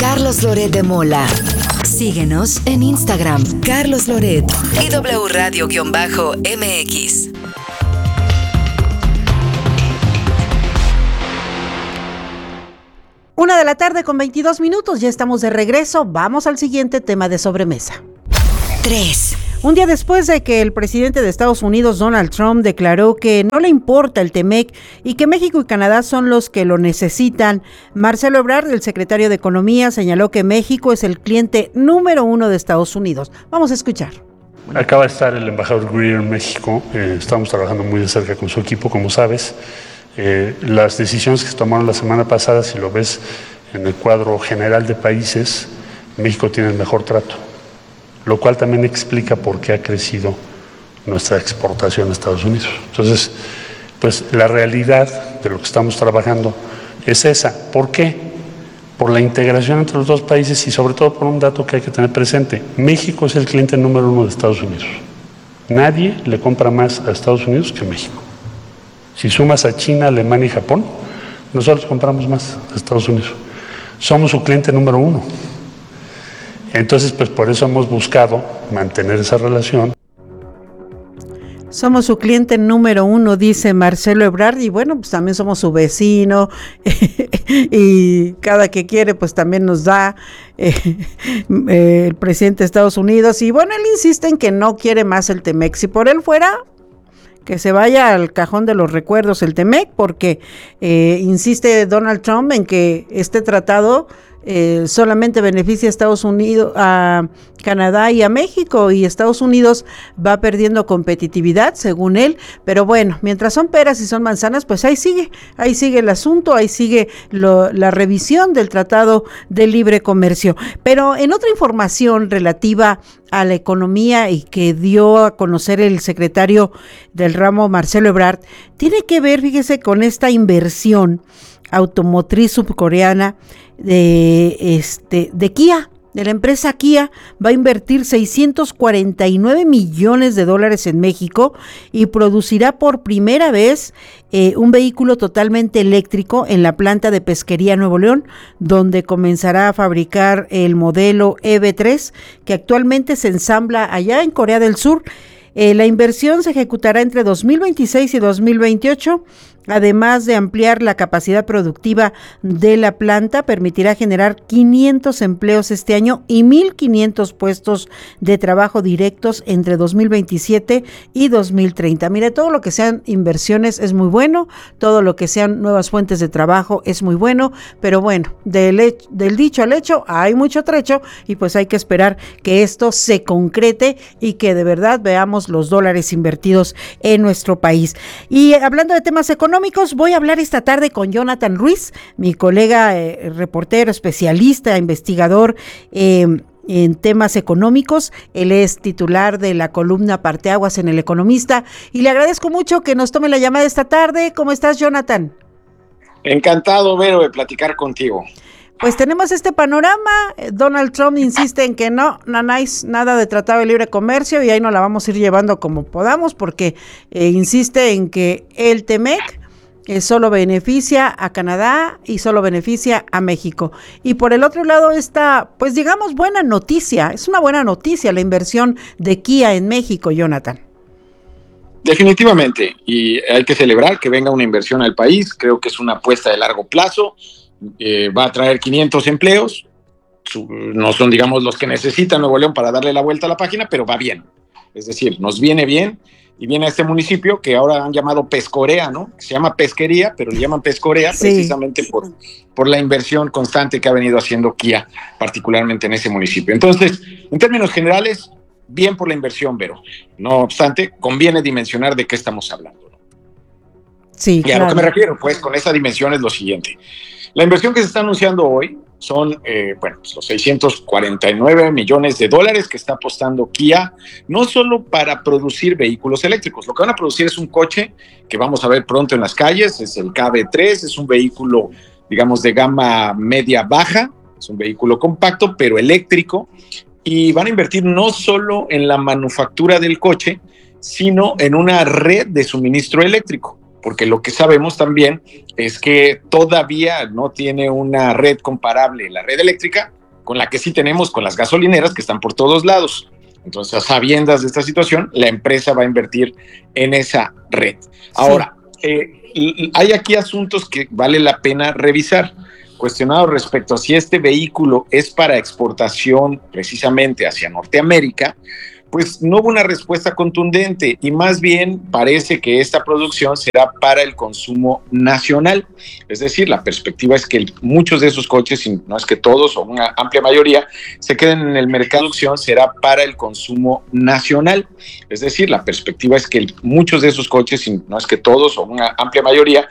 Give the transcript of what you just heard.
Carlos Loret de Mola. Síguenos en Instagram, Carlos Loret y W Radio-MX. 1:22 p.m, ya estamos de regreso. Vamos al siguiente tema de sobremesa. 3. Un día después de que el presidente de Estados Unidos, Donald Trump, declaró que no le importa el TEMEC y que México y Canadá son los que lo necesitan, Marcelo Ebrard, el secretario de Economía, señaló que México es el cliente número 1 de Estados Unidos. Vamos a escuchar. Acaba de estar el embajador Greer en México. Estamos trabajando muy de cerca con su equipo, como sabes. Las decisiones que se tomaron la semana pasada, si lo ves en el cuadro general de países, México tiene el mejor trato, lo cual también explica por qué ha crecido nuestra exportación a Estados Unidos. Entonces, pues la realidad de lo que estamos trabajando es esa. ¿Por qué? Por la integración entre los dos países y sobre todo por un dato que hay que tener presente. México es el cliente número 1 de Estados Unidos. Nadie le compra más a Estados Unidos que México. Si sumas a China, Alemania y Japón, nosotros compramos más a Estados Unidos. Somos su cliente número 1. Entonces, pues por eso hemos buscado mantener esa relación. Somos su cliente número 1, dice Marcelo Ebrard, y bueno, pues también somos su vecino, y cada que quiere, pues también nos da el presidente de Estados Unidos, y bueno, él insiste en que no quiere más el TEMEC. Si por él fuera, que se vaya al cajón de los recuerdos el TEMEC, porque insiste Donald Trump en que este tratado solamente beneficia a Estados Unidos, a Canadá y a México, y Estados Unidos va perdiendo competitividad, según él. Pero bueno, mientras son peras y son manzanas, pues ahí sigue el asunto, ahí sigue la revisión del Tratado de Libre Comercio. Pero en otra información relativa a la economía y que dio a conocer el secretario del ramo, Marcelo Ebrard, tiene que ver, fíjese, con esta inversión automotriz subcoreana de Kia, de la empresa Kia. Va a invertir $649 millones en México y producirá por primera vez un vehículo totalmente eléctrico en la planta de Pesquería Nuevo León, donde comenzará a fabricar el modelo EV3, que actualmente se ensambla allá en Corea del Sur. La inversión se ejecutará entre 2026 y 2028. Además de ampliar la capacidad productiva de la planta, permitirá generar 500 empleos este año y 1,500 puestos de trabajo directos entre 2027 y 2030. Mire, todo lo que sean inversiones es muy bueno, todo lo que sean nuevas fuentes de trabajo es muy bueno, pero bueno, del dicho al hecho hay mucho trecho, y pues hay que esperar que esto se concrete y que de verdad veamos los dólares invertidos en nuestro país. Y hablando de temas económicos, voy a hablar esta tarde con Jonathan Ruiz, mi colega reportero, especialista, investigador en temas económicos. Él es titular de la columna Parteaguas en El Economista, y le agradezco mucho que nos tome la llamada esta tarde. ¿Cómo estás, Jonathan? Encantado, Vero, de platicar contigo. Pues tenemos este panorama. Donald Trump insiste en que nada de tratado de libre comercio, y ahí nos la vamos a ir llevando como podamos, porque insiste en que el TEMEC solo beneficia a Canadá y solo beneficia a México. Y por el otro lado está, pues digamos, buena noticia. Es una buena noticia la inversión de Kia en México, Jonathan. Definitivamente, y hay que celebrar que venga una inversión al país. Creo que es una apuesta de largo plazo. Va a traer 500 empleos. No son, digamos, los que necesita Nuevo León para darle la vuelta a la página, pero va bien. Es decir, nos viene bien. Y viene a este municipio que ahora han llamado Pescorea, ¿no? Se llama Pesquería, pero le llaman Pescorea, sí, precisamente por la inversión constante que ha venido haciendo Kia, particularmente en ese municipio. Entonces, en términos generales, bien por la inversión, Vero. No obstante, conviene dimensionar de qué estamos hablando, ¿no? Sí, y a lo que me refiero, pues, con esa dimensión es lo siguiente. La inversión que se está anunciando hoy son pues los $649 millones que está apostando Kia, no solo para producir vehículos eléctricos. Lo que van a producir es un coche que vamos a ver pronto en las calles, es el KB3, es un vehículo, digamos, de gama media-baja, es un vehículo compacto, pero eléctrico, y van a invertir no solo en la manufactura del coche, sino en una red de suministro eléctrico. Porque lo que sabemos también es que todavía no tiene una red comparable la red eléctrica con la que sí tenemos con las gasolineras que están por todos lados. Entonces, a sabiendas de esta situación, la empresa va a invertir en esa red. Ahora, hay aquí asuntos que vale la pena revisar. Cuestionado respecto a si este vehículo es para exportación precisamente hacia Norteamérica, pues no hubo una respuesta contundente y más bien parece que esta producción será para el consumo nacional. Es decir, la perspectiva es que muchos de esos coches, si no es que todos o una amplia mayoría, se queden en el mercado. La producción será para el consumo nacional. Es decir, la perspectiva es que muchos de esos coches, si no es que todos o una amplia mayoría,